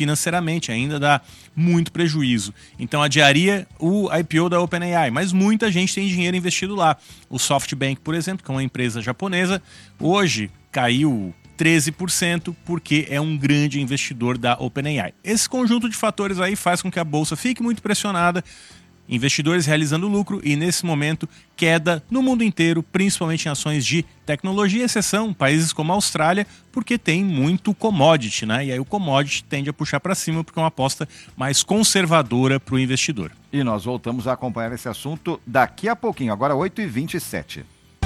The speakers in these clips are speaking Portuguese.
financeiramente, ainda dá muito prejuízo. Então adiaria o IPO da OpenAI, mas muita gente tem dinheiro investido lá. O SoftBank, por exemplo, que é uma empresa japonesa, hoje caiu 13% porque é um grande investidor da OpenAI. Esse conjunto de fatores aí faz com que a bolsa fique muito pressionada, investidores realizando lucro e, nesse momento, queda no mundo inteiro, principalmente em ações de tecnologia, exceção países como a Austrália, porque tem muito commodity, né? E aí o commodity tende a puxar para cima porque é uma aposta mais conservadora para o investidor. E nós voltamos a acompanhar esse assunto daqui a pouquinho, agora 8h27.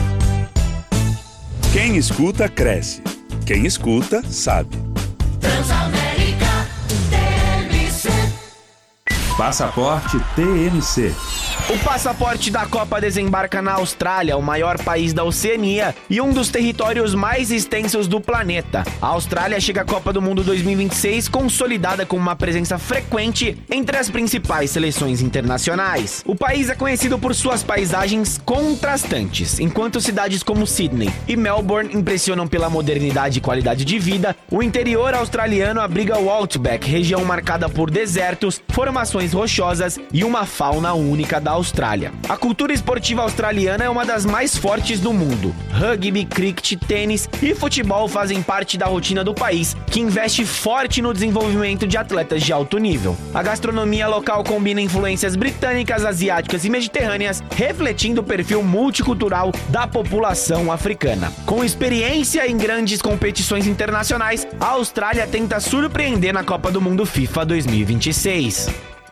Quem escuta, cresce. Quem escuta, sabe. Transamérica TMC. Passaporte TMC. O passaporte da Copa desembarca na Austrália, o maior país da Oceania e um dos territórios mais extensos do planeta. A Austrália chega à Copa do Mundo 2026 consolidada com uma presença frequente entre as principais seleções internacionais. O país é conhecido por suas paisagens contrastantes. Enquanto cidades como Sydney e Melbourne impressionam pela modernidade e qualidade de vida, o interior australiano abriga o Outback, região marcada por desertos, formações rochosas e uma fauna única da Austrália. A cultura esportiva australiana é uma das mais fortes do mundo. Rugby, cricket, tênis e futebol fazem parte da rotina do país, que investe forte no desenvolvimento de atletas de alto nível. A gastronomia local combina influências britânicas, asiáticas e mediterrâneas, refletindo o perfil multicultural da população africana. Com experiência em grandes competições internacionais, a Austrália tenta surpreender na Copa do Mundo FIFA 2026.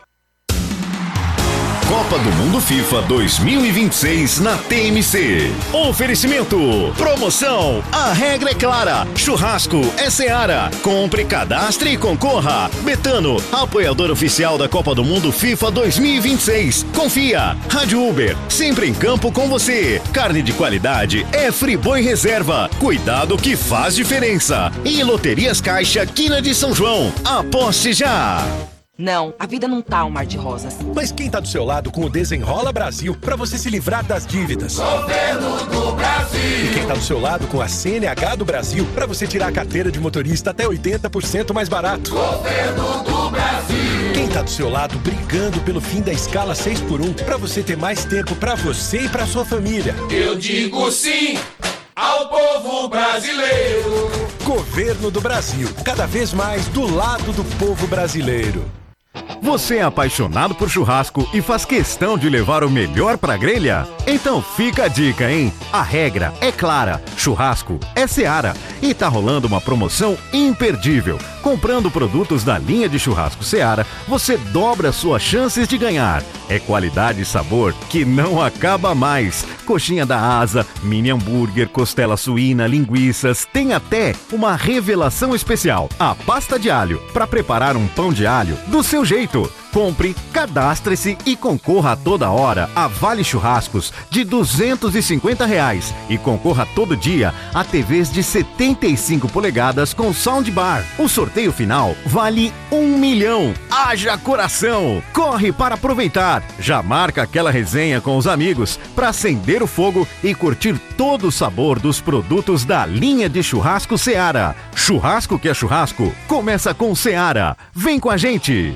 Copa do Mundo FIFA 2026 na TMC. Oferecimento. Promoção. A regra é clara. Churrasco é Seara. Compre, cadastre e concorra. Betano, apoiador oficial da Copa do Mundo FIFA 2026. Confia. Rádio Uber, sempre em campo com você. Carne de qualidade é Friboi Reserva. Cuidado que faz diferença. E Loterias Caixa Quina de São João. Aposte já. Não, a vida não tá um mar de rosas. Mas quem tá do seu lado com o Desenrola Brasil pra você se livrar das dívidas? Governo do Brasil. E quem tá do seu lado com a CNH do Brasil pra você tirar a carteira de motorista até 80% mais barato? Governo do Brasil. Quem tá do seu lado brigando pelo fim da escala 6x1 pra você ter mais tempo pra você e pra sua família? Eu digo sim ao povo brasileiro. Governo do Brasil, cada vez mais do lado do povo brasileiro. Você é apaixonado por churrasco e faz questão de levar o melhor pra grelha? Então fica a dica, hein? A regra é clara, churrasco é Seara e tá rolando uma promoção imperdível. Comprando produtos da linha de churrasco Seara, você dobra suas chances de ganhar. É qualidade e sabor que não acaba mais. Coxinha da asa, mini hambúrguer, costela suína, linguiças, tem até uma revelação especial, a pasta de alho, para preparar um pão de alho do seu jeito. Compre, cadastre-se e concorra a toda hora a Vale Churrascos de R$250 e concorra todo dia a TVs de 75 polegadas com soundbar. O sorteio final vale R$1 milhão. Haja coração! Corre para aproveitar. Já marca aquela resenha com os amigos para acender o fogo e curtir todo o sabor dos produtos da linha de churrasco Seara. Churrasco que é churrasco, começa com Seara. Vem com a gente!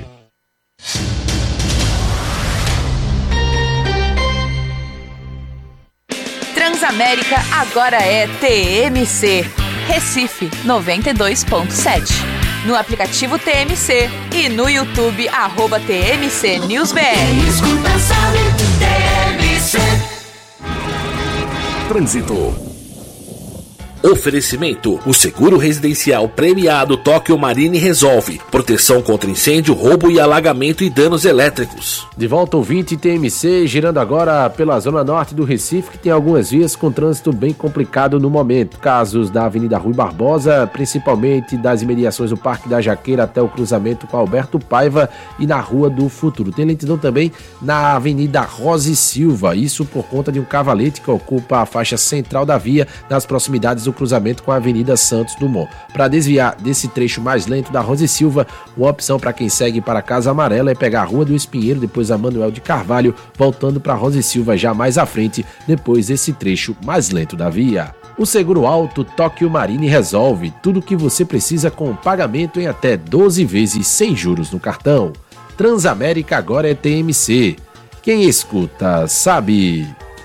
Transamérica agora é TMC. Recife 92.7. No aplicativo TMC e no YouTube @TMC NewsBR. Escuta, sabe, TMC. Trânsito. Oferecimento: o seguro residencial premiado Tóquio Marine resolve. Proteção contra incêndio, roubo e alagamento e danos elétricos. De volta ouvinte TMC, girando agora pela zona norte do Recife, que tem algumas vias com trânsito bem complicado no momento. Casos da Avenida Rui Barbosa, principalmente das imediações do Parque da Jaqueira até o cruzamento com Alberto Paiva e na Rua do Futuro. Tem lentidão também na Avenida Rosa e Silva, isso por conta de um cavalete que ocupa a faixa central da via, nas proximidades do do cruzamento com a Avenida Santos Dumont. Para desviar desse trecho mais lento da Rosa e Silva, uma opção para quem segue para a Casa Amarela é pegar a Rua do Espinheiro, depois a Manuel de Carvalho, voltando para a Rosa e Silva já mais à frente, depois desse trecho mais lento da via. O Seguro Alto Tóquio Marine resolve tudo o que você precisa com pagamento em até 12 vezes sem juros no cartão. Transamérica agora é TMC. Quem escuta sabe.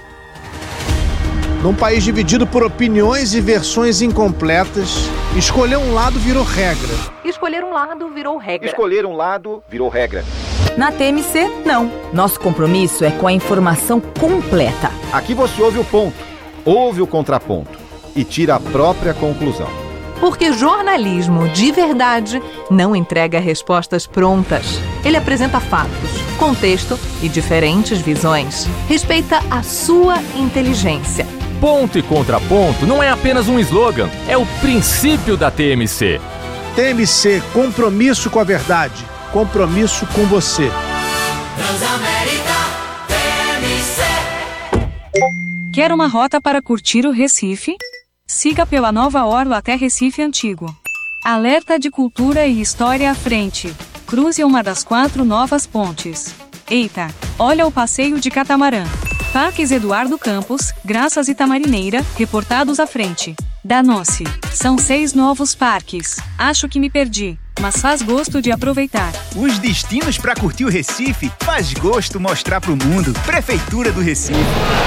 Num país dividido por opiniões e versões incompletas, escolher um lado virou regra. Escolher um lado virou regra. Escolher um lado virou regra. Na TMC, não. Nosso compromisso é com a informação completa. Aqui você ouve o ponto, ouve o contraponto e tira a própria conclusão. Porque jornalismo de verdade não entrega respostas prontas. Ele apresenta fatos, contexto e diferentes visões. Respeita a sua inteligência. Ponto e contraponto não é apenas um slogan, é o princípio da TMC. TMC, compromisso com a verdade, compromisso com você. Transamérica TMC. Quer uma rota para curtir o Recife? Siga pela nova orla até Recife Antigo. Alerta de cultura e história à frente. Cruze uma das 4 novas pontes. Eita, olha o passeio de catamarã. Parques Eduardo Campos, Graças e Tamarineira, reportados à frente. Danou-se. São 6 novos parques. Acho que me perdi, mas faz gosto de aproveitar. Os destinos para curtir o Recife faz gosto mostrar pro mundo. Prefeitura do Recife.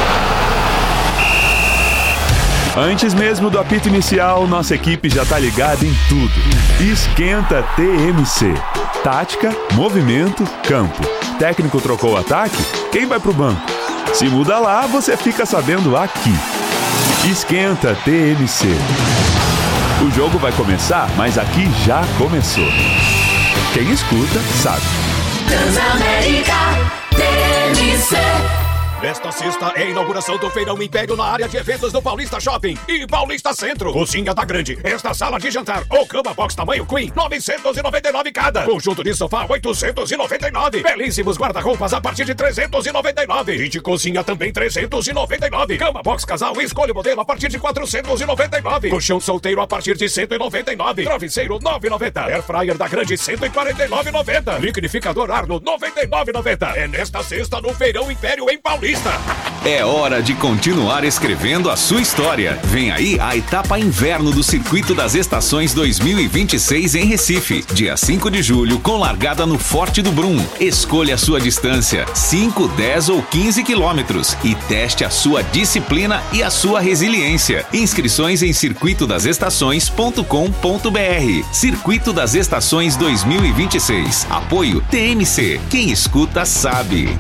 Antes mesmo do apito inicial, nossa equipe já tá ligada em tudo. Esquenta TMC. Tática, movimento, campo. Técnico trocou o ataque? Quem vai pro banco? Se muda lá, você fica sabendo aqui. Esquenta TMC. O jogo vai começar, mas aqui já começou. Quem escuta, sabe. Transamérica TMC. Nesta sexta é a inauguração do Feirão Império na área de eventos do Paulista Shopping e Paulista Centro. Cozinha da Grande, esta sala de jantar ou cama box tamanho Queen, 999 cada. Conjunto de sofá, 899. Belíssimos guarda-roupas a partir de 399. E de cozinha também 399. Cama box casal, escolha o modelo a partir de 499. Colchão solteiro a partir de 199. Travesseiro, 9,90. Air fryer da Grande, 149,90. Liquidificador Arno, 99,90. É nesta sexta no Feirão Império em Paulista. É hora de continuar escrevendo a sua história. Vem aí a etapa inverno do Circuito das Estações 2026 em Recife, dia 5 de julho, com largada no Forte do Brum. Escolha a sua distância, 5, 10 ou 15 quilômetros, e teste a sua disciplina e a sua resiliência. Inscrições em circuitodasestações.com.br. Circuito das Estações 2026. Apoio TMC. Quem escuta sabe.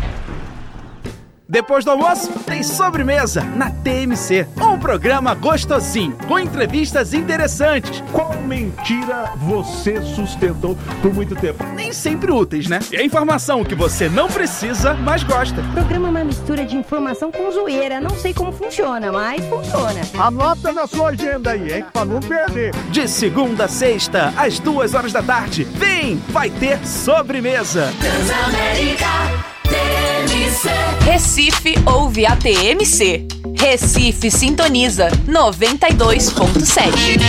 Depois do almoço, tem sobremesa na TMC. Um programa gostosinho, com entrevistas interessantes. Qual mentira você sustentou por muito tempo? Nem sempre úteis, né? E a informação que você não precisa, mas gosta. O programa é uma mistura de informação com zoeira. Não sei como funciona, mas funciona. Anota na sua agenda aí, hein? Pra não perder. De segunda a sexta, às 2h da tarde. Vem, vai ter sobremesa. Transamérica TMC. Recife ouve a TMC. Recife sintoniza 92.7.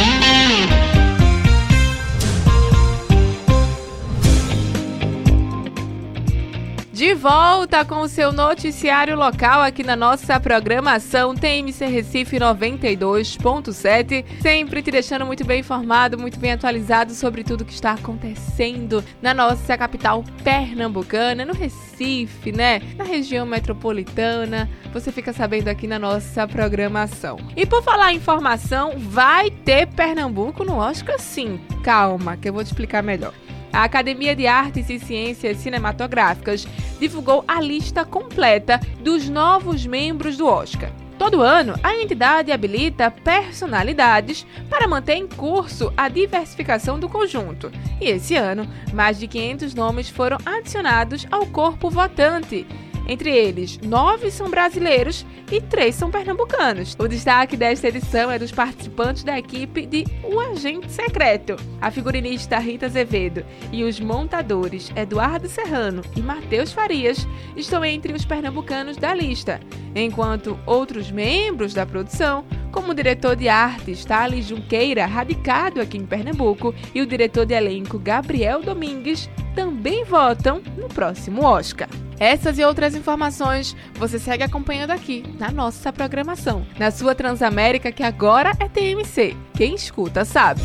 De volta com o seu noticiário local aqui na nossa programação TMC Recife 92.7, sempre te deixando muito bem informado, muito bem atualizado sobre tudo que está acontecendo na nossa capital pernambucana, no Recife, né? Na região metropolitana, você fica sabendo aqui na nossa programação. E por falar em informação, vai ter Pernambuco no Oscar sim. Calma, que eu vou te explicar melhor. A Academia de Artes e Ciências Cinematográficas divulgou a lista completa dos novos membros do Oscar. Todo ano, a entidade habilita personalidades para manter em curso a diversificação do conjunto. E esse ano, mais de 500 nomes foram adicionados ao corpo votante. Entre eles, 9 são brasileiros e 3 são pernambucanos. O destaque desta edição é dos participantes da equipe de O Agente Secreto. A figurinista Rita Azevedo e os montadores Eduardo Serrano e Matheus Farias estão entre os pernambucanos da lista. enquanto outros membros da produção, como o diretor de arte Thales Junqueira, radicado aqui em Pernambuco, e o diretor de elenco Gabriel Domingues, também votam no próximo Oscar. Essas e outras informações você segue acompanhando aqui na nossa programação, na sua Transamérica, que agora é TMC. Quem escuta sabe.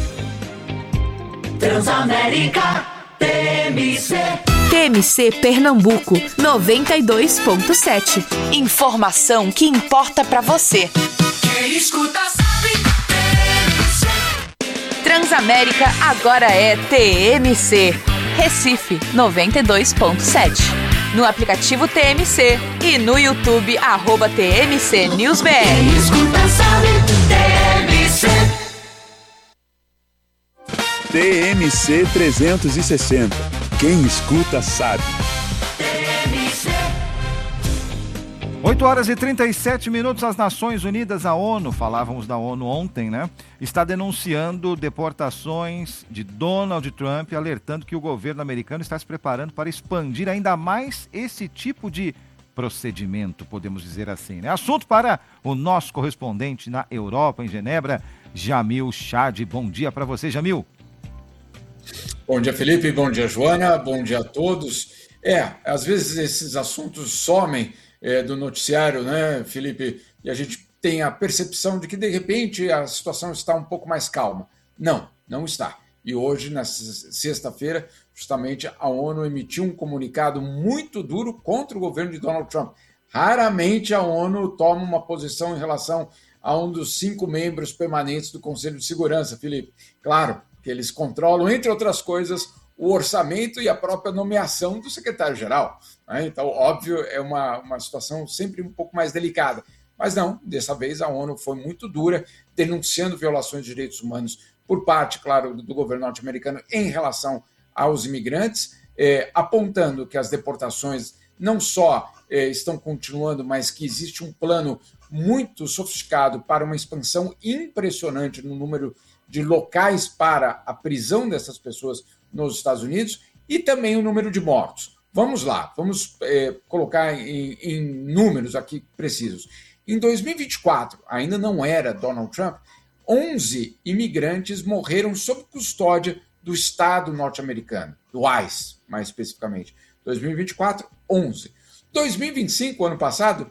Transamérica TMC. TMC Pernambuco 92.7. Informação que importa pra você. Quem escuta sabe. TMC. Transamérica agora é TMC. Recife 92.7. No aplicativo TMC e no YouTube @TMC NewsBR. Quem escuta sabe. TMC. TMC 360. Quem escuta sabe. 8 horas e 37 minutos, as Nações Unidas, a ONU, falávamos da ONU ontem, né? Está denunciando deportações de Donald Trump, alertando que o governo americano está se preparando para expandir ainda mais esse tipo de procedimento, podemos dizer assim, né? Assunto para o nosso correspondente na Europa, em Genebra, Jamil Chad. Bom dia para você, Jamil. Bom dia, Felipe. Bom dia, Joana. Bom dia a todos. Às vezes esses assuntos somem do noticiário, né, Felipe? E a gente tem a percepção de que, de repente, a situação está um pouco mais calma. Não, não está. E hoje, na sexta-feira, justamente a ONU emitiu um comunicado muito duro contra o governo de Donald Trump. Raramente a ONU toma uma posição em relação a um dos 5 membros permanentes do Conselho de Segurança, Felipe. Claro que eles controlam, entre outras coisas, o orçamento e a própria nomeação do secretário-geral. Né? Então, óbvio, é uma situação sempre um pouco mais delicada. Mas não, dessa vez a ONU foi muito dura, denunciando violações de direitos humanos por parte, claro, do governo norte-americano em relação aos imigrantes, apontando que as deportações não só estão continuando, mas que existe um plano muito sofisticado para uma expansão impressionante no número de locais para a prisão dessas pessoas nos Estados Unidos e também o número de mortos. Vamos lá, vamos colocar em números aqui precisos. Em 2024, ainda não era Donald Trump, 11 imigrantes morreram sob custódia do Estado norte-americano, do ICE, mais especificamente. 2024, 11. 2025, ano passado,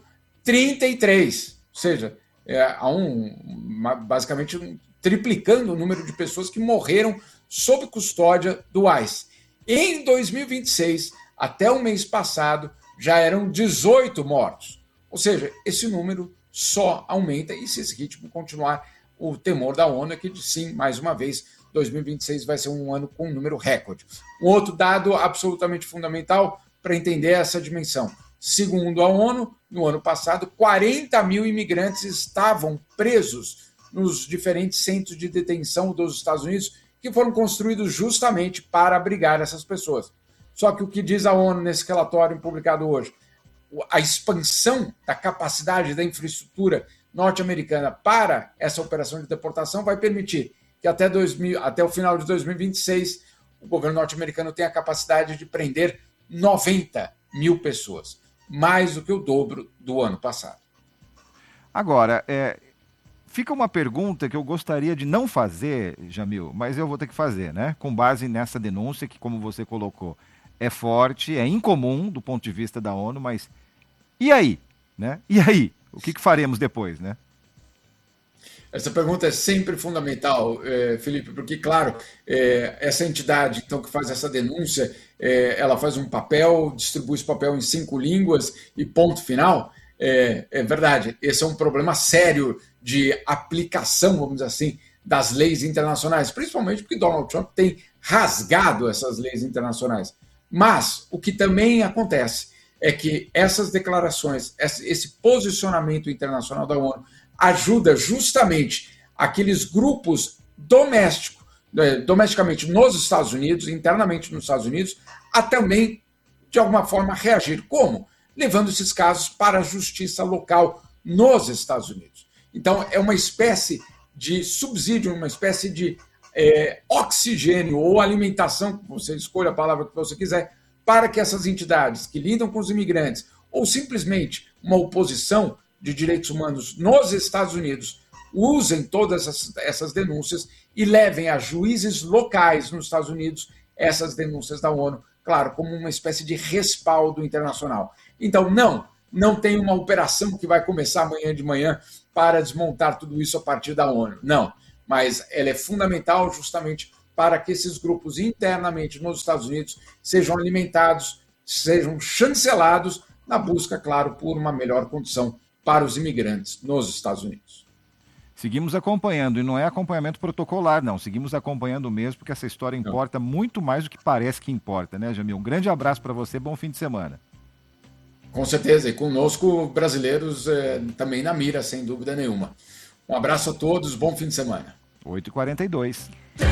33. Ou seja, basicamente triplicando o número de pessoas que morreram sob custódia do ICE. Em 2026, até o mês passado, já eram 18 mortos. Ou seja, esse número só aumenta e se esse ritmo continuar, o temor da ONU é que, sim, mais uma vez, 2026 vai ser um ano com um número recorde. Um outro dado absolutamente fundamental para entender essa dimensão. Segundo a ONU, no ano passado, 40 mil imigrantes estavam presos nos diferentes centros de detenção dos Estados Unidos, que foram construídos justamente para abrigar essas pessoas. Só que o que diz a ONU nesse relatório publicado hoje? A expansão da capacidade da infraestrutura norte-americana para essa operação de deportação vai permitir que até o final de 2026 o governo norte-americano tenha a capacidade de prender 90 mil pessoas, mais do que o dobro do ano passado. Agora, fica uma pergunta que eu gostaria de não fazer, Jamil, mas eu vou ter que fazer, né? Com base nessa denúncia que, como você colocou, é forte, é incomum do ponto de vista da ONU, mas e aí? Né? E aí? O que faremos depois, né? Essa pergunta é sempre fundamental, Felipe, porque, claro, essa entidade então, que faz essa denúncia, ela faz um papel, distribui esse papel em 5 línguas e ponto final. É verdade, esse é um problema sério de aplicação, vamos dizer assim, das leis internacionais, principalmente porque Donald Trump tem rasgado essas leis internacionais. Mas o que também acontece é que essas declarações, esse posicionamento internacional da ONU ajuda justamente aqueles grupos domesticamente nos Estados Unidos, internamente nos Estados Unidos, a também, de alguma forma, reagir. Como? Levando esses casos para a justiça local nos Estados Unidos. Então, é uma espécie de subsídio, uma espécie de oxigênio ou alimentação, você escolha a palavra que você quiser, para que essas entidades que lidam com os imigrantes ou simplesmente uma oposição de Direitos Humanos nos Estados Unidos usem todas essas denúncias e levem a juízes locais nos Estados Unidos essas denúncias da ONU, claro, como uma espécie de respaldo internacional. Então, não tem uma operação que vai começar amanhã de manhã para desmontar tudo isso a partir da ONU. Não, mas ela é fundamental justamente para que esses grupos internamente nos Estados Unidos sejam alimentados, sejam chancelados na busca, claro, por uma melhor condição para os imigrantes nos Estados Unidos. Seguimos acompanhando, e não é acompanhamento protocolar, não. Seguimos acompanhando mesmo, porque essa história importa muito mais do que parece que importa, né, Jamil? Um grande abraço para você, bom fim de semana. Com certeza, e conosco brasileiros também na mira, sem dúvida nenhuma. Um abraço a todos, bom fim de semana. 8h42.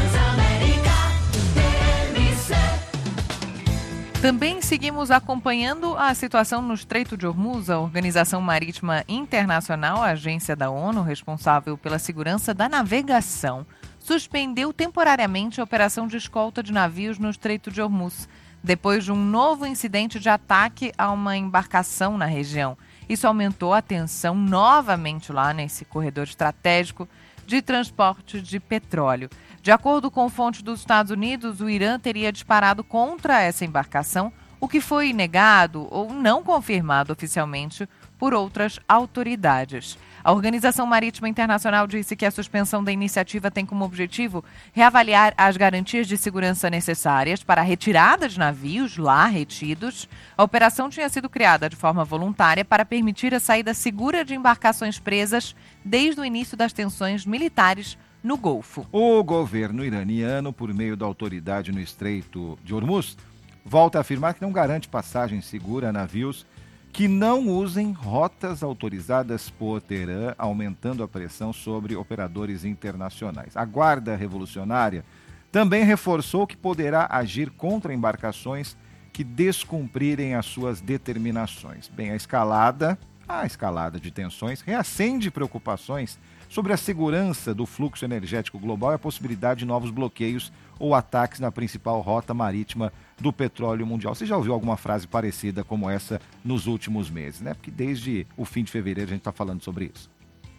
Também seguimos acompanhando a situação no Estreito de Hormuz. A Organização Marítima Internacional, a agência da ONU responsável pela segurança da navegação, suspendeu temporariamente a operação de escolta de navios no Estreito de Hormuz, depois de um novo incidente de ataque a uma embarcação na região. Isso aumentou a tensão novamente lá nesse corredor estratégico de transporte de petróleo. De acordo com fontes dos Estados Unidos, o Irã teria disparado contra essa embarcação, o que foi negado ou não confirmado oficialmente por outras autoridades. A Organização Marítima Internacional disse que a suspensão da iniciativa tem como objetivo reavaliar as garantias de segurança necessárias para a retirada de navios lá retidos. A operação tinha sido criada de forma voluntária para permitir a saída segura de embarcações presas desde o início das tensões militares no Golfo. O governo iraniano, por meio da autoridade no Estreito de Hormuz, volta a afirmar que não garante passagem segura a navios que não usem rotas autorizadas por Teherã, aumentando a pressão sobre operadores internacionais. A Guarda Revolucionária também reforçou que poderá agir contra embarcações que descumprirem as suas determinações. Bem, a escalada de tensões reacende preocupações sobre a segurança do fluxo energético global e a possibilidade de novos bloqueios ou ataques na principal rota marítima do petróleo mundial. Você já ouviu alguma frase parecida como essa nos últimos meses, né? Porque desde o fim de fevereiro a gente está falando sobre isso.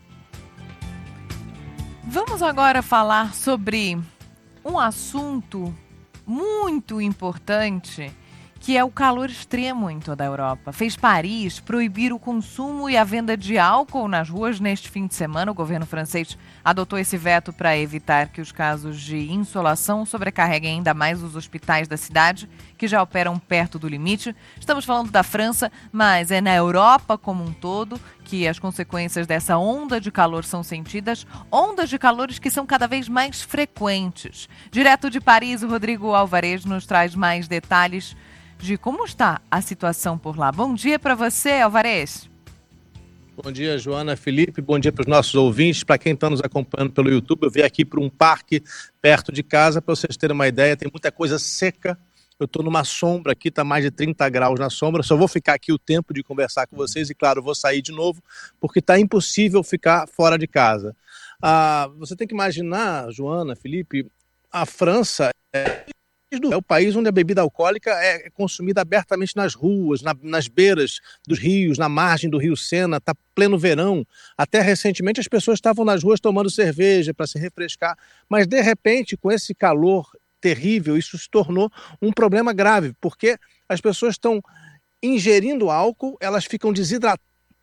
Vamos agora falar sobre um assunto muito importante, que é o calor extremo em toda a Europa. Fez Paris proibir o consumo e a venda de álcool nas ruas neste fim de semana. O governo francês adotou esse veto para evitar que os casos de insolação sobrecarreguem ainda mais os hospitais da cidade, que já operam perto do limite. Estamos falando da França, mas é na Europa como um todo que as consequências dessa onda de calor são sentidas, ondas de calores que são cada vez mais frequentes. Direto de Paris, o Rodrigo Alvarez nos traz mais detalhes de como está a situação por lá. Bom dia para você, Alvarez. Bom dia, Joana, Felipe. Bom dia para os nossos ouvintes. Para quem está nos acompanhando pelo YouTube, eu vim aqui para um parque perto de casa, para vocês terem uma ideia. Tem muita coisa seca. Eu estou numa sombra aqui, está mais de 30 graus na sombra. Só vou ficar aqui o tempo de conversar com vocês e, claro, vou sair de novo, porque está impossível ficar fora de casa. Você tem que imaginar, Joana, Felipe, a França é o país onde a bebida alcoólica é consumida abertamente nas ruas, nas beiras dos rios, na margem do rio Sena, está pleno verão. Até recentemente as pessoas estavam nas ruas tomando cerveja para se refrescar, mas de repente, com esse calor terrível, isso se tornou um problema grave, porque as pessoas estão ingerindo álcool, elas ficam desidratadas,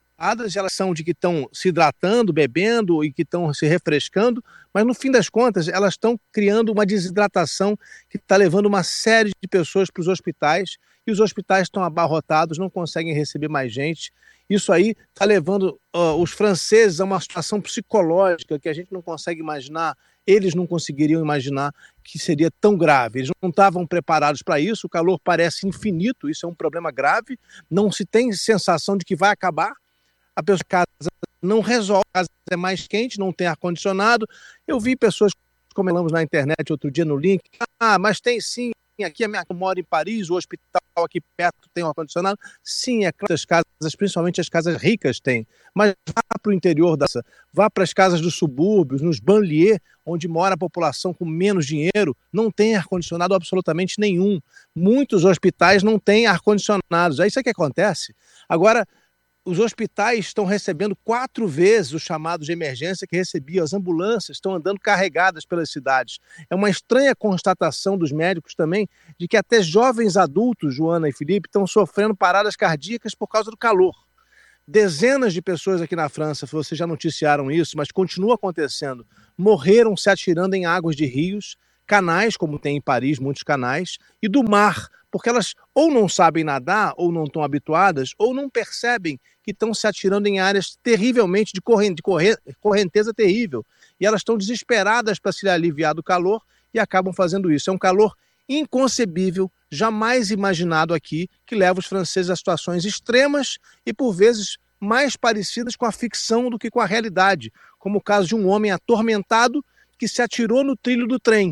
elas são de que estão se hidratando, bebendo e que estão se refrescando, mas no fim das contas elas estão criando uma desidratação que está levando uma série de pessoas para os hospitais e os hospitais estão abarrotados, não conseguem receber mais gente. Isso aí está levando os franceses a uma situação psicológica que a gente não consegue imaginar, eles não conseguiriam imaginar que seria tão grave. Eles não estavam preparados para isso, o calor parece infinito, isso é um problema grave, não se tem sensação de que vai acabar. A pessoa casa não resolve, a casa é mais quente, não tem ar-condicionado. Eu vi pessoas, como falamos na internet outro dia no link, mas tem sim, aqui eu moro em Paris, o hospital aqui perto tem um ar-condicionado. Sim, é claro, as casas, principalmente as casas ricas têm, mas vá para o interior vá para as casas dos subúrbios, nos banlieues, onde mora a população com menos dinheiro, não tem ar-condicionado absolutamente nenhum. Muitos hospitais não têm ar-condicionados, é isso que acontece. Agora, os hospitais estão recebendo 4 vezes os chamados de emergência que recebiam. As ambulâncias estão andando carregadas pelas cidades. É uma estranha constatação dos médicos também de que até jovens adultos, Joana e Felipe, estão sofrendo paradas cardíacas por causa do calor. Dezenas de pessoas aqui na França, vocês já noticiaram isso, mas continua acontecendo, morreram se atirando em águas de rios, canais, como tem em Paris, muitos canais, e do mar, porque elas ou não sabem nadar, ou não estão habituadas, ou não percebem que estão se atirando em áreas terrivelmente de correnteza terrível. E elas estão desesperadas para se aliviar do calor e acabam fazendo isso. É um calor inconcebível, jamais imaginado aqui, que leva os franceses a situações extremas e, por vezes, mais parecidas com a ficção do que com a realidade, como o caso de um homem atormentado que se atirou no trilho do trem.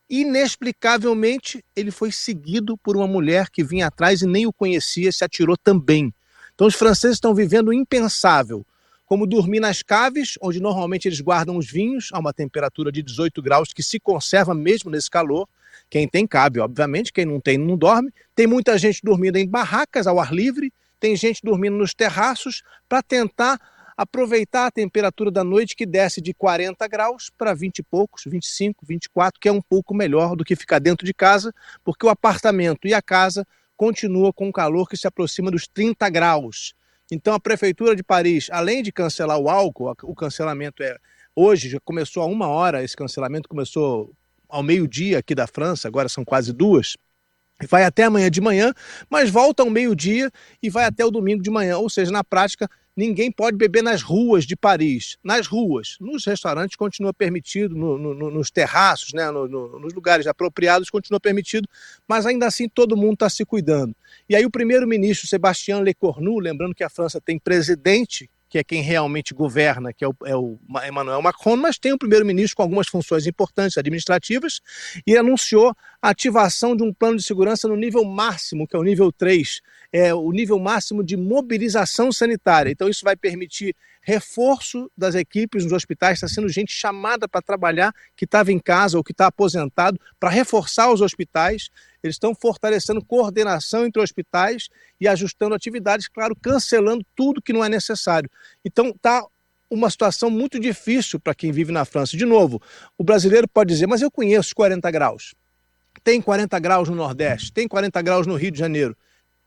Inexplicavelmente, ele foi seguido por uma mulher que vinha atrás e nem o conhecia, se atirou também. Então os franceses estão vivendo o impensável, como dormir nas caves, onde normalmente eles guardam os vinhos a uma temperatura de 18 graus, que se conserva mesmo nesse calor. Quem tem cabe, obviamente, quem não tem não dorme. Tem muita gente dormindo em barracas ao ar livre, tem gente dormindo nos terraços para tentar aproveitar a temperatura da noite que desce de 40 graus para 20 e poucos, 25, 24, que é um pouco melhor do que ficar dentro de casa, porque o apartamento e a casa continua com um calor que se aproxima dos 30 graus. Então a Prefeitura de Paris, além de cancelar o álcool, o cancelamento hoje, já começou a 1h, esse cancelamento começou ao meio-dia aqui da França, agora são quase 2h, vai até amanhã de manhã, mas volta ao meio-dia e vai até o domingo de manhã, ou seja, na prática, ninguém pode beber nas ruas de Paris. Nas ruas. Nos restaurantes continua permitido, nos terraços, né, nos lugares apropriados continua permitido, mas ainda assim todo mundo está se cuidando. E aí o primeiro-ministro Sébastien Lecornu, lembrando que a França tem presidente, que é quem realmente governa, que é o Emmanuel Macron, mas tem um primeiro-ministro com algumas funções importantes administrativas, e anunciou a ativação de um plano de segurança no nível máximo, que é o nível 3, o nível máximo de mobilização sanitária. Então isso vai permitir reforço das equipes nos hospitais, está sendo gente chamada para trabalhar, que estava em casa ou que está aposentado, para reforçar os hospitais. Eles estão fortalecendo coordenação entre hospitais e ajustando atividades, claro, cancelando tudo que não é necessário. Então está uma situação muito difícil para quem vive na França. De novo, o brasileiro pode dizer, mas eu conheço 40 graus. Tem 40 graus no Nordeste, tem 40 graus no Rio de Janeiro.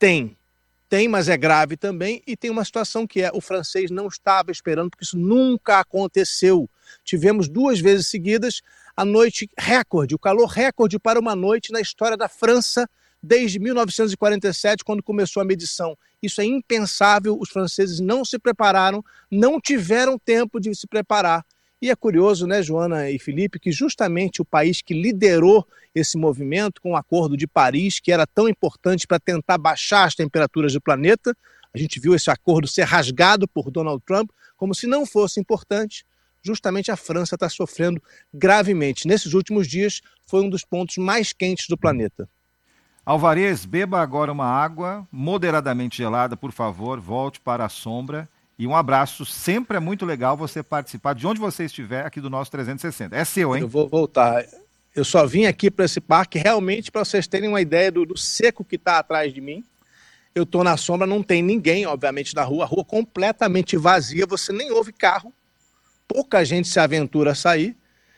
Tem, mas é grave também, e tem uma situação que o francês não estava esperando, porque isso nunca aconteceu. Tivemos 2 vezes seguidas a noite recorde, o calor recorde para uma noite na história da França desde 1947, quando começou a medição. Isso é impensável, os franceses não se prepararam, não tiveram tempo de se preparar. E é curioso, né, Joana e Felipe, que justamente o país que liderou esse movimento com o Acordo de Paris, que era tão importante para tentar baixar as temperaturas do planeta, a gente viu esse acordo ser rasgado por Donald Trump, como se não fosse importante. Justamente a França está sofrendo gravemente. Nesses últimos dias, foi um dos pontos mais quentes do planeta. Alvarez, beba agora uma água moderadamente gelada, por favor, volte para a sombra. E um abraço, sempre é muito legal você participar de onde você estiver aqui do nosso 360. É seu, hein? Eu vou voltar. Eu só vim aqui para esse parque realmente para vocês terem uma ideia do seco que está atrás de mim. Eu estou na sombra, não tem ninguém, obviamente, na rua. A rua completamente vazia, você nem ouve carro. Pouca gente se aventura a sair.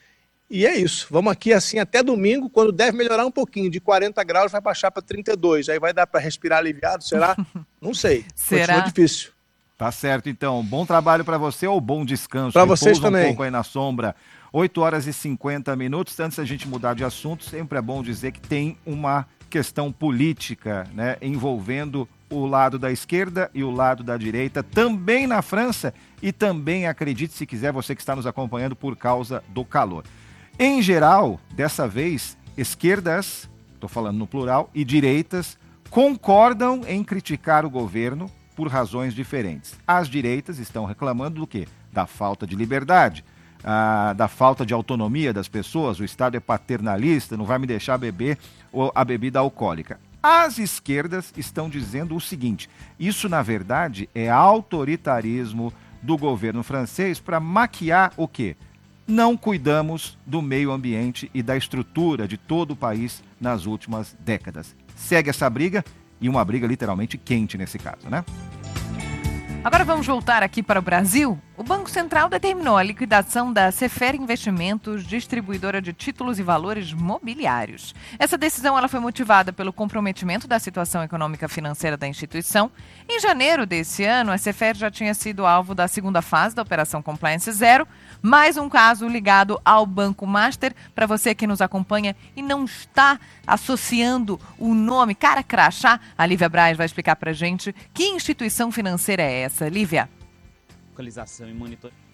E é isso. Vamos aqui assim até domingo, quando deve melhorar um pouquinho. De 40 graus vai baixar para 32. Aí vai dar para respirar aliviado, será? Não sei. Será? Continua difícil. Tá certo, então. Bom trabalho para você ou bom descanso? Para vocês também. Um pouco aí na sombra. 8h50. Antes da gente mudar de assunto, sempre é bom dizer que tem uma questão política, né, envolvendo o lado da esquerda e o lado da direita, também na França e também, acredite se quiser, você que está nos acompanhando por causa do calor. Em geral, dessa vez, esquerdas, estou falando no plural, e direitas concordam em criticar o governo por razões diferentes. As direitas estão reclamando do quê? Da falta de liberdade, da falta de autonomia das pessoas, o Estado é paternalista, não vai me deixar beber a bebida alcoólica. As esquerdas estão dizendo o seguinte, isso na verdade é autoritarismo do governo francês para maquiar o quê? Não cuidamos do meio ambiente e da estrutura de todo o país nas últimas décadas. Segue essa briga, e uma briga literalmente quente nesse caso, né? Agora vamos voltar aqui para o Brasil. O Banco Central determinou a liquidação da Sefer Investimentos, distribuidora de títulos e valores mobiliários. Essa decisão ela foi motivada pelo comprometimento da situação econômica financeira da instituição. Em janeiro desse ano, a Sefer já tinha sido alvo da segunda fase da Operação Compliance Zero, mais um caso ligado ao Banco Master. Para você que nos acompanha e não está associando o nome cara crachá, a Lívia Braz vai explicar para a gente que instituição financeira é essa. Lívia. Localização e monitoramento.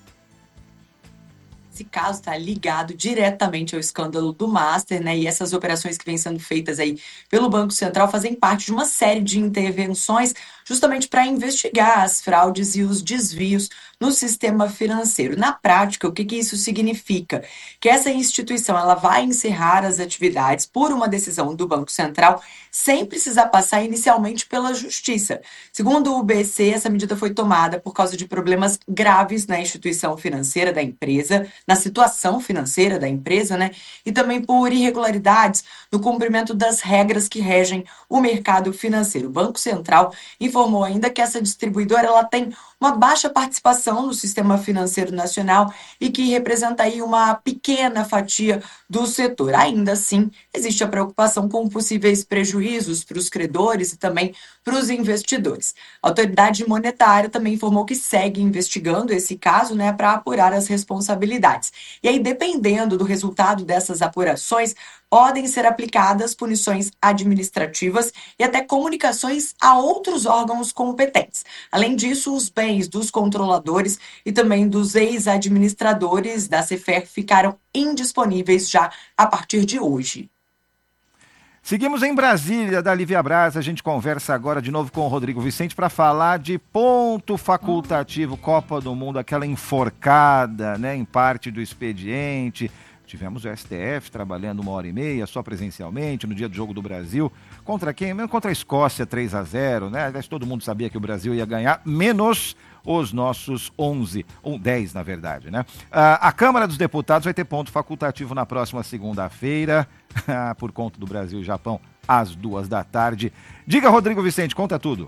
Esse caso está ligado diretamente ao escândalo do Master, né? E essas operações que vêm sendo feitas aí pelo Banco Central fazem parte de uma série de intervenções justamente para investigar as fraudes e os desvios no sistema financeiro. Na prática, o que isso significa? Que essa instituição ela vai encerrar as atividades por uma decisão do Banco Central sem precisar passar inicialmente pela Justiça. Segundo o BC, essa medida foi tomada por causa de problemas graves na instituição financeira da empresa, na situação financeira da empresa, né? E também por irregularidades no cumprimento das regras que regem o mercado financeiro. O Banco Central informou ainda que essa distribuidora ela tem uma baixa participação no sistema financeiro nacional e que representa aí uma pequena fatia do setor. Ainda assim, existe a preocupação com possíveis prejuízos para os credores e também para os investidores. A autoridade monetária também informou que segue investigando esse caso, né, para apurar as responsabilidades. E aí, dependendo do resultado dessas apurações, podem ser aplicadas punições administrativas e até comunicações a outros órgãos competentes. Além disso, os bens dos controladores e também dos ex-administradores da Sefer ficaram indisponíveis já a partir de hoje. Seguimos em Brasília, da Lívia Braz. A gente conversa agora de novo com o Rodrigo Vicente para falar de ponto facultativo, Copa do Mundo, aquela enforcada, né, em parte do expediente. Tivemos o STF trabalhando 1h30 só presencialmente no dia do Jogo do Brasil. Contra quem? Contra a Escócia, 3-0, né? Todo mundo sabia que o Brasil ia ganhar, menos os nossos 10 na verdade, né? A Câmara dos Deputados vai ter ponto facultativo na próxima segunda-feira, por conta do Brasil e Japão, às 14h. Diga, Rodrigo Vicente, conta tudo.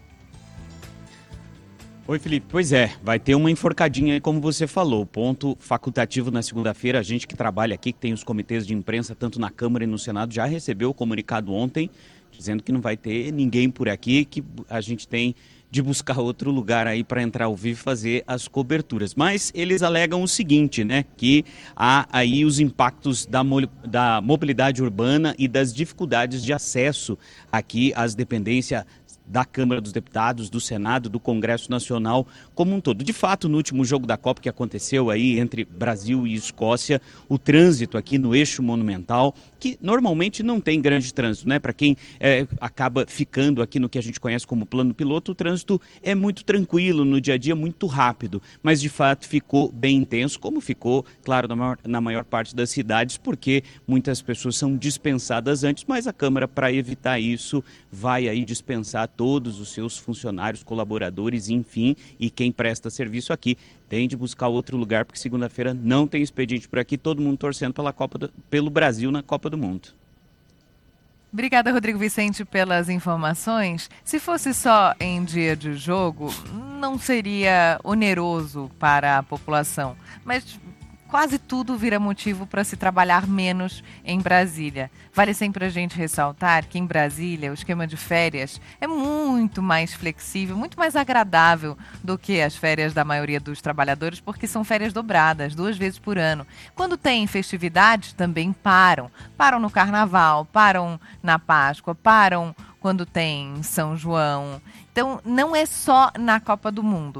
Oi, Felipe. Pois é, vai ter uma enforcadinha aí, como você falou. Ponto facultativo na segunda-feira. A gente que trabalha aqui, que tem os comitês de imprensa, tanto na Câmara e no Senado, já recebeu o comunicado ontem, dizendo que não vai ter ninguém por aqui, que a gente tem de buscar outro lugar aí para entrar ao vivo e fazer as coberturas. Mas eles alegam o seguinte, né, que há aí os impactos da mobilidade urbana e das dificuldades de acesso aqui às dependências da Câmara dos Deputados, do Senado, do Congresso Nacional como um todo. De fato, no último jogo da Copa que aconteceu aí entre Brasil e Escócia, o trânsito aqui no eixo monumental, que normalmente não tem grande trânsito, né? Para quem acaba ficando aqui no que a gente conhece como plano piloto, o trânsito é muito tranquilo, no dia a dia muito rápido, mas de fato ficou bem intenso, como ficou, claro, na maior parte das cidades, porque muitas pessoas são dispensadas antes, mas a Câmara, para evitar isso, vai aí dispensar todos os seus funcionários, colaboradores, enfim, e quem presta serviço aqui tem de buscar outro lugar, porque segunda-feira não tem expediente por aqui, todo mundo torcendo pelo Brasil na Copa do Mundo. Obrigada, Rodrigo Vicente, pelas informações. Se fosse só em dia de jogo, não seria oneroso para a população, mas quase tudo vira motivo para se trabalhar menos em Brasília. Vale sempre a gente ressaltar que em Brasília o esquema de férias é muito mais flexível, muito mais agradável do que as férias da maioria dos trabalhadores, porque são férias dobradas, 2 vezes por ano. Quando tem festividades, também param. Param no Carnaval, param na Páscoa, param quando tem São João. Então, não é só na Copa do Mundo.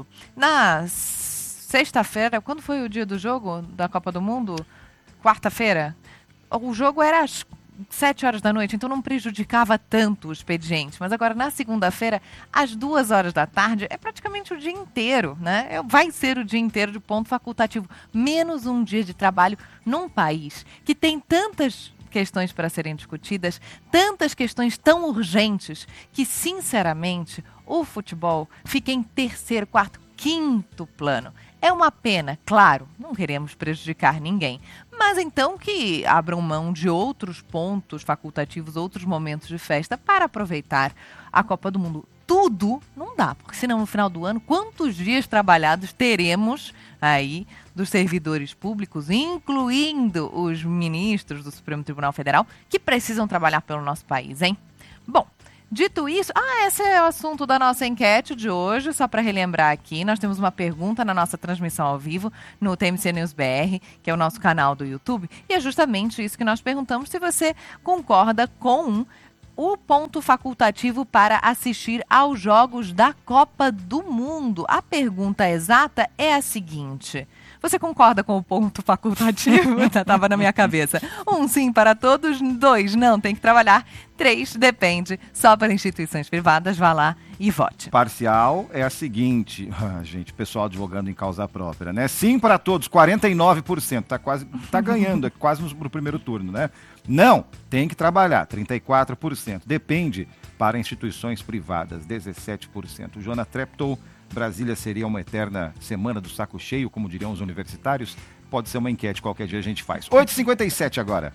Sexta-feira, quando foi o dia do jogo da Copa do Mundo? Quarta-feira? O jogo era às 7h da noite, então não prejudicava tanto o expediente. Mas agora, na segunda-feira, às 14h, é praticamente o dia inteiro, né? Vai ser o dia inteiro de ponto facultativo. Menos um dia de trabalho num país que tem tantas questões para serem discutidas, tantas questões tão urgentes, que, sinceramente, o futebol fica em terceiro, quarto, quinto plano. É uma pena, claro, não queremos prejudicar ninguém, mas então que abram mão de outros pontos facultativos, outros momentos de festa para aproveitar a Copa do Mundo. tudo, não dá, porque senão no final do ano, quantos dias trabalhados teremos aí dos servidores públicos, incluindo os ministros do Supremo Tribunal Federal, que precisam trabalhar pelo nosso país, hein? Bom, dito isso, esse é o assunto da nossa enquete de hoje, só para relembrar aqui, nós temos uma pergunta na nossa transmissão ao vivo no TMC News BR, que é o nosso canal do YouTube, e é justamente isso que nós perguntamos, se você concorda com o ponto facultativo para assistir aos Jogos da Copa do Mundo. A pergunta exata é a seguinte: você concorda com o ponto facultativo? Estava na minha cabeça. 1, sim para todos. 2, não, tem que trabalhar. 3, depende. Só para instituições privadas. Vá lá e vote. Parcial é a seguinte. Gente, pessoal advogando em causa própria, né? Sim para todos, 49%. Tá ganhando, é quase no primeiro turno, né? Não, tem que trabalhar, 34%. Depende para instituições privadas, 17%. O Joana Treptow, Brasília seria uma eterna semana do saco cheio, como diriam os universitários? Pode ser uma enquete, qualquer dia a gente faz. 8h57 agora.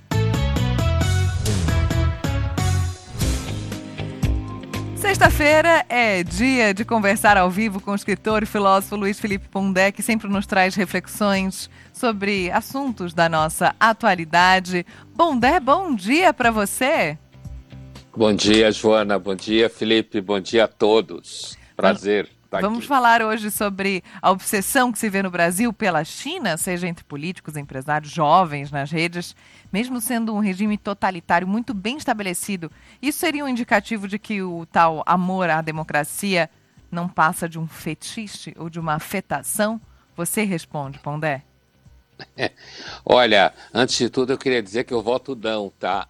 Sexta-feira é dia de conversar ao vivo com o escritor e filósofo Luiz Felipe Pondé, que sempre nos traz reflexões sobre assuntos da nossa atualidade. Pondé, bom dia para você. Bom dia, Joana. Bom dia, Felipe. Bom dia a todos. Prazer. Vamos falar hoje sobre a obsessão que se vê no Brasil pela China, seja entre políticos, empresários, jovens nas redes, mesmo sendo um regime totalitário muito bem estabelecido. Isso seria um indicativo de que o tal amor à democracia não passa de um fetiche ou de uma afetação? Você responde, Pondé. Olha, antes de tudo eu queria dizer que eu voto não, tá?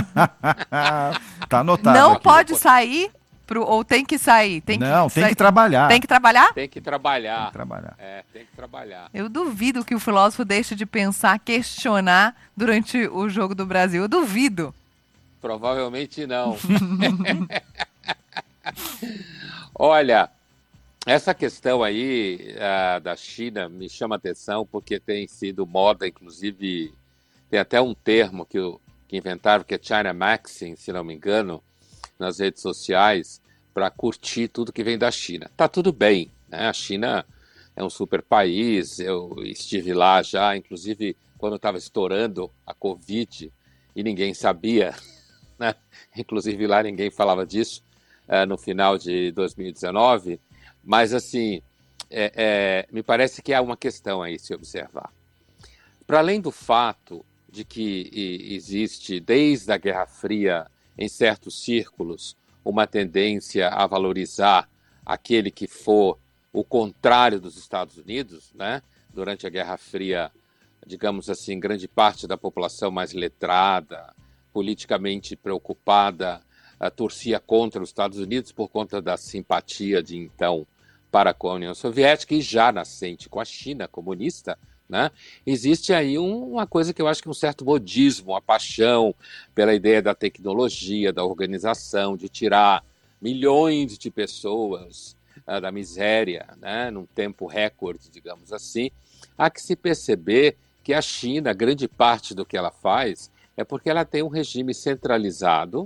Tá anotado. Não aqui. Pode sair? Ou tem que sair? Tem que trabalhar. Tem que trabalhar? Tem que trabalhar. Tem que trabalhar. Tem que trabalhar. Eu duvido que o filósofo deixe de pensar, questionar durante o Jogo do Brasil. Eu duvido. Provavelmente não. Olha, essa questão aí da China me chama atenção porque tem sido moda, inclusive tem até um termo que inventaram, que é China Maxing, se não me engano, nas redes sociais, para curtir tudo que vem da China. Tá tudo bem, né? A China é um super país, eu estive lá já, inclusive quando estava estourando a Covid e ninguém sabia, né? Inclusive lá ninguém falava disso no final de 2019, mas assim, me parece que há uma questão aí se observar. Para além do fato de que existe, desde a Guerra Fria, em certos círculos, uma tendência a valorizar aquele que for o contrário dos Estados Unidos, né? Durante a Guerra Fria, digamos assim, grande parte da população mais letrada, politicamente preocupada, torcia contra os Estados Unidos por conta da simpatia de então para com a União Soviética e já nascente com a China comunista, né? Existe aí uma coisa que eu acho que é um certo modismo, uma paixão pela ideia da tecnologia, da organização, de tirar milhões de pessoas da miséria, né? Num tempo recorde, digamos assim. Há que se perceber que a China, grande parte do que ela faz é porque ela tem um regime centralizado,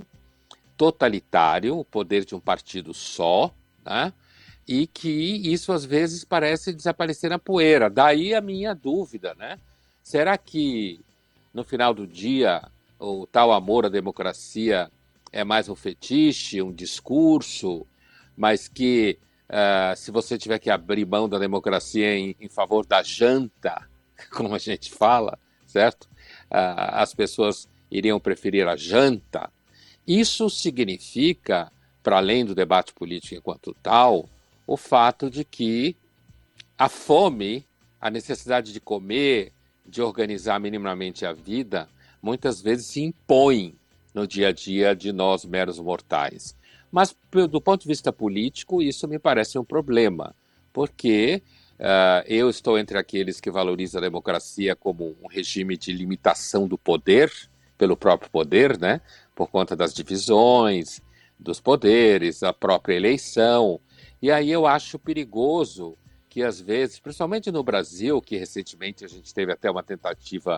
totalitário, o poder de um partido só, né? E que isso às vezes parece desaparecer na poeira. Daí a minha dúvida, né? Será que no final do dia o tal amor à democracia é mais um fetiche, um discurso, mas que se você tiver que abrir mão da democracia em favor da janta, como a gente fala, certo? As pessoas iriam preferir a janta. Isso significa, para além do debate político enquanto tal, o fato de que a fome, a necessidade de comer, de organizar minimamente a vida, muitas vezes se impõe no dia a dia de nós meros mortais. Mas, do ponto de vista político, isso me parece um problema, porque eu estou entre aqueles que valorizam a democracia como um regime de limitação do poder, pelo próprio poder, né? Por conta das divisões, dos poderes, a própria eleição. E aí eu acho perigoso que, às vezes, principalmente no Brasil, que recentemente a gente teve até uma tentativa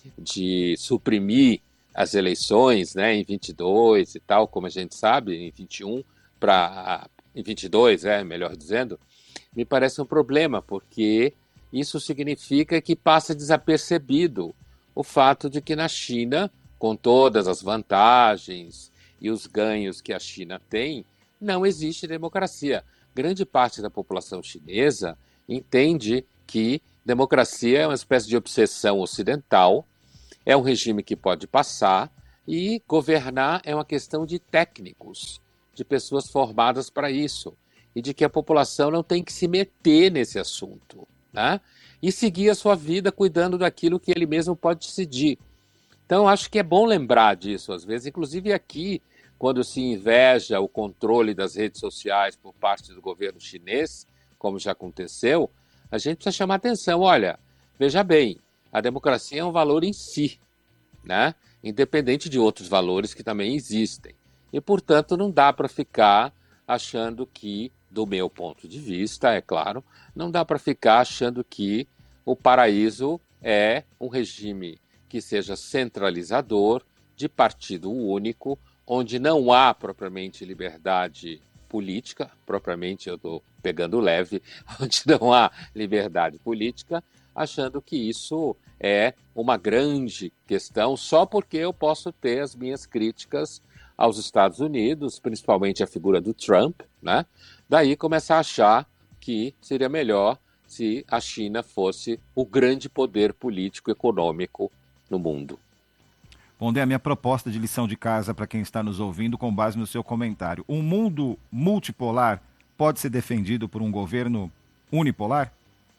de suprimir as eleições, né, em 22 e tal, como a gente sabe, em 21, para 2022, melhor dizendo, me parece um problema, porque isso significa que passa desapercebido o fato de que na China, com todas as vantagens e os ganhos que a China tem, não existe democracia. Grande parte da população chinesa entende que democracia é uma espécie de obsessão ocidental, é um regime que pode passar, e governar é uma questão de técnicos, de pessoas formadas para isso, e de que a população não tem que se meter nesse assunto, né? E seguir a sua vida cuidando daquilo que ele mesmo pode decidir. Então, acho que é bom lembrar disso, às vezes, inclusive aqui, quando se inveja o controle das redes sociais por parte do governo chinês, como já aconteceu, a gente precisa chamar atenção. Olha, veja bem, a democracia é um valor em si, né? Independente de outros valores que também existem. E, portanto, não dá para ficar achando que, do meu ponto de vista, é claro, não dá para ficar achando que o paraíso é um regime que seja centralizador, de partido único, onde não há propriamente liberdade política, propriamente eu estou pegando leve, onde não há liberdade política, achando que isso é uma grande questão só porque eu posso ter as minhas críticas aos Estados Unidos, principalmente a figura do Trump, né? Daí começar a achar que seria melhor se a China fosse o grande poder político e econômico no mundo. Pondé, a minha proposta de lição de casa para quem está nos ouvindo, com base no seu comentário. Um mundo multipolar pode ser defendido por um governo unipolar?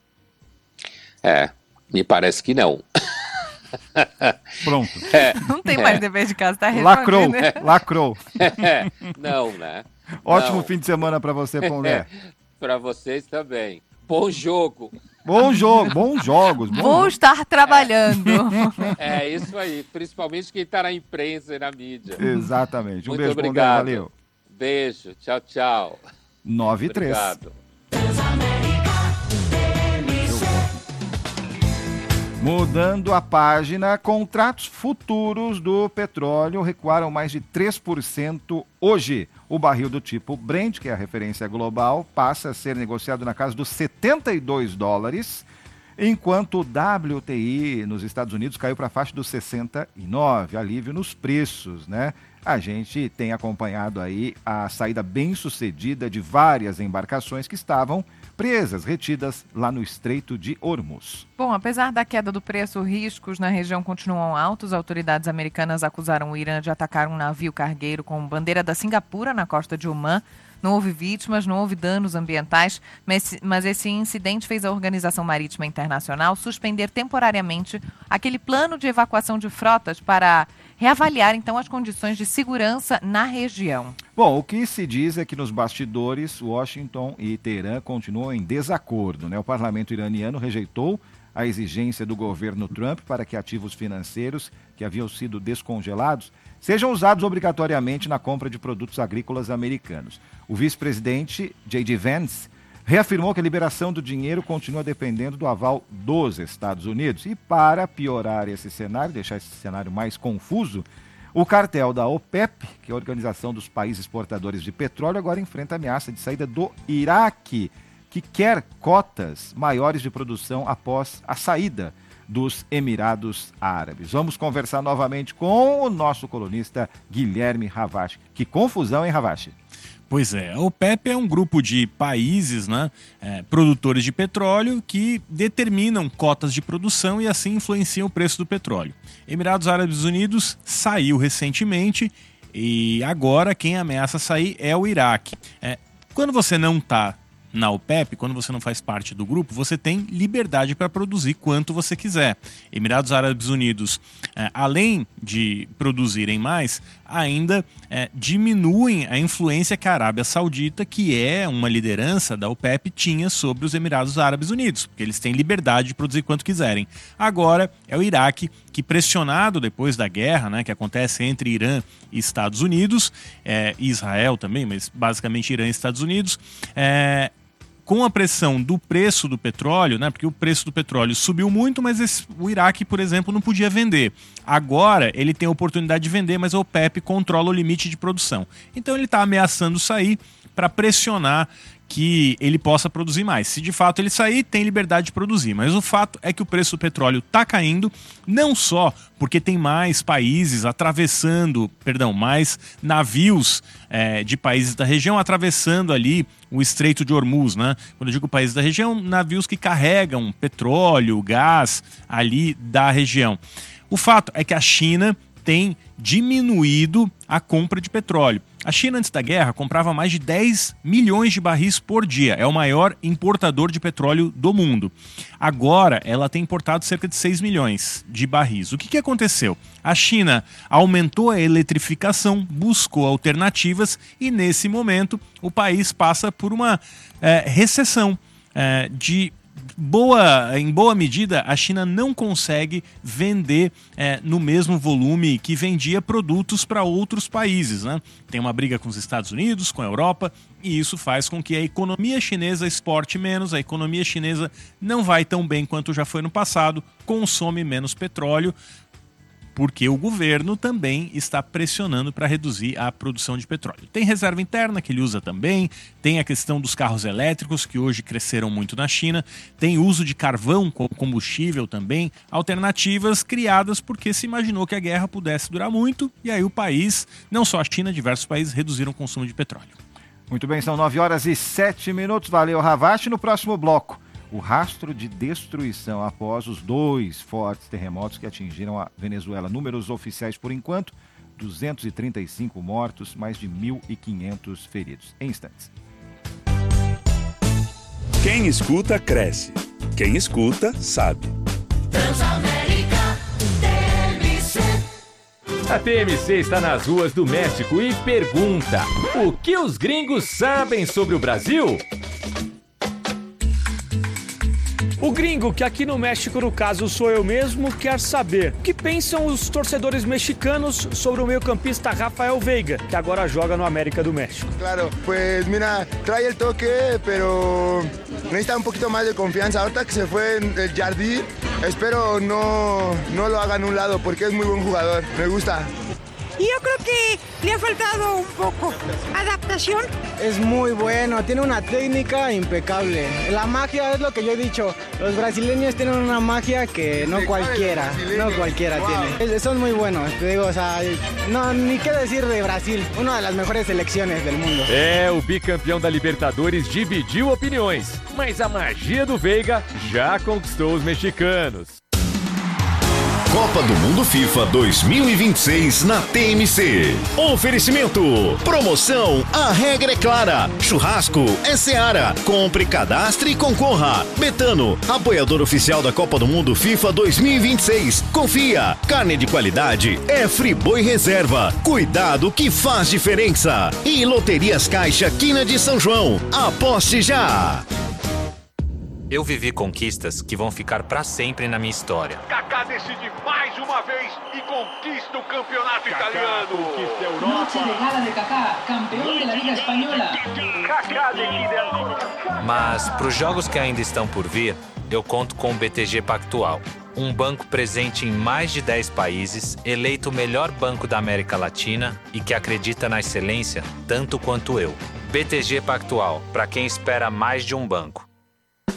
Me parece que não. Pronto. Não tem mais dever de casa, tá Lacrou, né? lacrou. Não, né? Ótimo Não. fim de semana para você, Pondé. Para vocês também. Bom jogo. Bom jogo, bons jogos. Vou estar trabalhando. É isso aí, principalmente quem está na imprensa e na mídia. Exatamente. Um Muito beijo, obrigado. Pondé, valeu. Beijo, tchau, tchau. 9 e 3. Obrigado. Mudando a página, contratos futuros do petróleo recuaram mais de 3% hoje. O barril do tipo Brent, que é a referência global, passa a ser negociado na casa dos $72, enquanto o WTI nos Estados Unidos caiu para a faixa dos 69, alívio nos preços, né? A gente tem acompanhado aí a saída bem-sucedida de várias embarcações que estavam presas, retidas lá no Estreito de Hormuz. Bom, apesar da queda do preço, riscos na região continuam altos. Autoridades americanas acusaram o Irã de atacar um navio cargueiro com bandeira da Singapura na costa de Omã. Não houve vítimas, não houve danos ambientais, mas esse incidente fez a Organização Marítima Internacional suspender temporariamente aquele plano de evacuação de frotas para reavaliar, então, as condições de segurança na região. Bom, o que se diz é que nos bastidores, Washington e Teherã continuam em desacordo, né? O parlamento iraniano rejeitou a exigência do governo Trump para que ativos financeiros que haviam sido descongelados sejam usados obrigatoriamente na compra de produtos agrícolas americanos. O vice-presidente J.D. Vance reafirmou que a liberação do dinheiro continua dependendo do aval dos Estados Unidos. E para piorar esse cenário, deixar esse cenário mais confuso, o cartel da OPEP, que é a Organização dos Países Exportadores de Petróleo, agora enfrenta a ameaça de saída do Iraque, que quer cotas maiores de produção após a saída dos Emirados Árabes. Vamos conversar novamente com o nosso colunista Guilherme Ravache. Que confusão, hein, Ravache? Pois é, a OPEP é um grupo de países, né, produtores de petróleo que determinam cotas de produção e assim influenciam o preço do petróleo. Emirados Árabes Unidos saiu recentemente e agora quem ameaça sair é o Iraque. Quando você não está na OPEP, quando você não faz parte do grupo, você tem liberdade para produzir quanto você quiser. Emirados Árabes Unidos, além de produzirem mais, ainda diminuem a influência que a Arábia Saudita, que é uma liderança da OPEP, tinha sobre os Emirados Árabes Unidos, porque eles têm liberdade de produzir quanto quiserem. Agora é o Iraque que, pressionado depois da guerra, né, que acontece entre Irã e Estados Unidos, e Israel também, mas basicamente Irã e Estados Unidos, com a pressão do preço do petróleo, né, porque o preço do petróleo subiu muito, mas o Iraque, por exemplo, não podia vender. Agora ele tem a oportunidade de vender, mas a OPEP controla o limite de produção. Então ele está ameaçando sair para pressionar que ele possa produzir mais. Se de fato ele sair, tem liberdade de produzir. Mas o fato é que o preço do petróleo está caindo, não só porque tem mais países mais navios de países da região atravessando ali o Estreito de Hormuz, né? Quando eu digo países da região, navios que carregam petróleo, gás ali da região. O fato é que a China tem diminuído a compra de petróleo. A China, antes da guerra, comprava mais de 10 milhões de barris por dia. É o maior importador de petróleo do mundo. Agora, ela tem importado cerca de 6 milhões de barris. O que aconteceu? A China aumentou a eletrificação, buscou alternativas e, nesse momento, o país passa por uma recessão em boa medida, a China não consegue vender no mesmo volume que vendia produtos para outros países, né? Tem uma briga com os Estados Unidos, com a Europa, e isso faz com que a economia chinesa exporte menos, a economia chinesa não vai tão bem quanto já foi no passado, consome menos petróleo, porque o governo também está pressionando para reduzir a produção de petróleo. Tem reserva interna que ele usa também, tem a questão dos carros elétricos, que hoje cresceram muito na China, tem uso de carvão como combustível também, alternativas criadas porque se imaginou que a guerra pudesse durar muito, e aí o país, não só a China, diversos países reduziram o consumo de petróleo. Muito bem, são 9h07. Valeu, Ravache. No próximo bloco, o rastro de destruição após os 2 fortes terremotos que atingiram a Venezuela. Números oficiais por enquanto, 235 mortos, mais de 1.500 feridos. Em instantes. Quem escuta, cresce. Quem escuta, sabe. Transamérica TMC. A TMC está nas ruas do México e pergunta: o que os gringos sabem sobre o Brasil? O gringo, que aqui no México, no caso sou eu mesmo, quer saber o que pensam os torcedores mexicanos sobre o meio-campista Rafael Veiga, que agora joga no América do México. Claro, pues mira, trae el toque, pero necesita un poquito más de confianza. Ahorita que se fue el Jardí, espero no lo haga en un lado, porque es muy buen jugador, me gusta. Y yo creo que le ha faltado un poco adaptación. Es muy bueno, tiene una técnica impecable. La magia es lo que yo he dicho. Los brasileños tienen una magia que no cualquiera tiene. Son muy buenos, te digo, o sea, no, ni qué decir de Brasil, una de las mejores selecciones del mundo. O bicampeão da Libertadores dividiu opiniões, mas a magia do Veiga já conquistou os mexicanos. Copa do Mundo FIFA 2026 na TMC. Oferecimento. Promoção, a regra é clara. Churrasco é Seara. Compre, cadastre e concorra. Betano, apoiador oficial da Copa do Mundo FIFA 2026. Confia. Carne de qualidade é Friboi Reserva. Cuidado que faz diferença. E Loterias Caixa Quina de São João. Aposte já. Eu vivi conquistas que vão ficar para sempre na minha história. Kaká decide mais uma vez e conquista o campeonato italiano. Conquista a Europa. Noche de gala de Kaká, campeão da Liga Espanhola. Kaká decide a... Mas para os jogos que ainda estão por vir, eu conto com o BTG Pactual, um banco presente em mais de 10 países, eleito o melhor banco da América Latina e que acredita na excelência tanto quanto eu. BTG Pactual, para quem espera mais de um banco.